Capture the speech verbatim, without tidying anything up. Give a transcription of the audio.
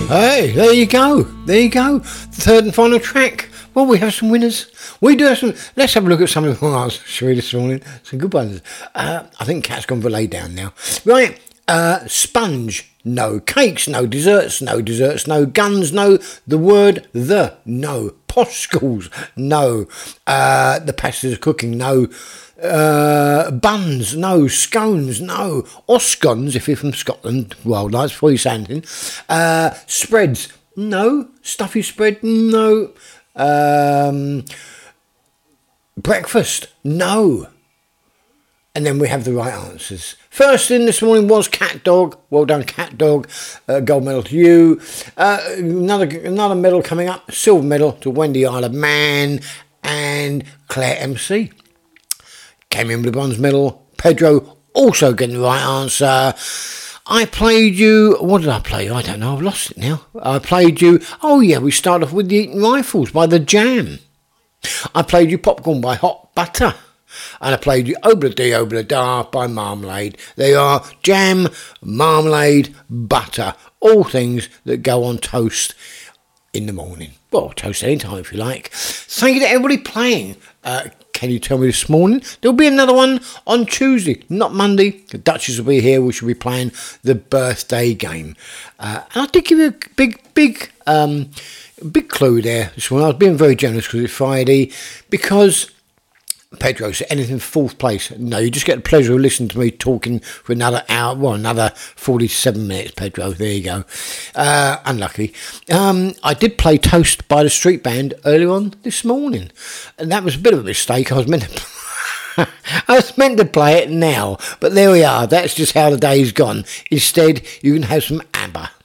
Hey, there you go. There you go. The third and final track. Well, we have some winners. We do have some. Let's have a look at some of the ones this morning. Some good ones. Uh, I think Cat's gone for lay down now. Right. Uh, sponge, no. Cakes, no. Desserts, no. Desserts, no. Guns, no. The word the, no. Posh schools, no. Uh, the passages of cooking, no. Uh, buns, no. Scones, no. Oscones, if you're from Scotland, well, that's for you something. Uh, spreads, no. Stuffy spread, no. Um, breakfast, no. And then we have the right answers. First in this morning was Cat Dog. Well done, Cat Dog. Uh, gold medal to you. Uh, another another medal coming up. Silver medal to Wendy Isle of Man and Claire M C. Came in with the bronze medal. Pedro also getting the right answer. I played you. What did I play? I don't know. I've lost it now. I played you. Oh yeah, we started off with the Eating Rifles by The Jam. I played you Popcorn by Hot Butter. And I played you Obla Dee Obla Da by Marmalade. They are jam, marmalade, butter. All things that go on toast in the morning. Well, toast anytime if you like. Thank you to everybody playing. Uh, can you tell me this morning? There'll be another one on Tuesday, not Monday. The Duchess will be here. We should be playing the birthday game. Uh, and I did give you a big, big, um, big clue there this morning. I was being very generous because it's Friday. Because Pedro said anything fourth place. No, you just get the pleasure of listening to me talking for another hour, well, another forty-seven minutes, Pedro. There you go. Uh, unlucky. Um, I did play Toast by the Street Band earlier on this morning, and that was a bit of a mistake. I was meant to I was meant to play it now, but there we are. That's just how the day's gone. Instead, you can have some ABBA.